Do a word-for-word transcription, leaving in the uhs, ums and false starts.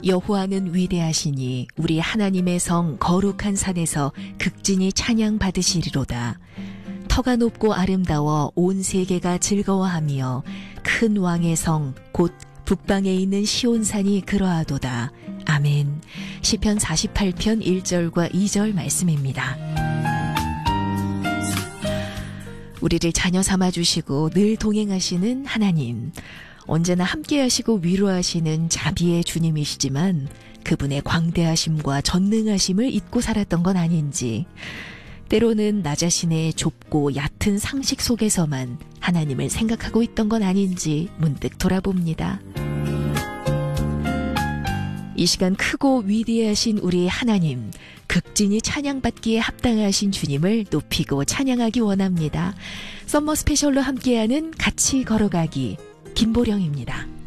여호와는 위대하시니 우리 하나님의 성 거룩한 산에서 극진히 찬양 받으시리로다. 터가 높고 아름다워 온 세계가 즐거워하며 큰 왕의 성 곧 북방에 있는 시온산이 그러하도다. 아멘. 시편 사십팔 편 일 절과 이 절 말씀입니다. 우리를 자녀 삼아주시고 늘 동행하시는 하나님, 언제나 함께하시고 위로하시는 자비의 주님이시지만 그분의 광대하심과 전능하심을 잊고 살았던 건 아닌지, 때로는 나 자신의 좁고 얕은 상식 속에서만 하나님을 생각하고 있던 건 아닌지 문득 돌아봅니다. 이 시간 크고 위대하신 우리 하나님, 극진히 찬양받기에 합당하신 주님을 높이고 찬양하기 원합니다. 썸머 스페셜로 함께하는 같이 걸어가기, 김보령입니다.